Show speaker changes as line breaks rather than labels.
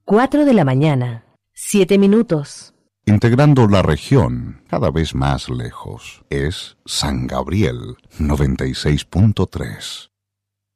4 de la mañana, 7 minutos.
Integrando la región cada vez más lejos, es San Gabriel 96.3.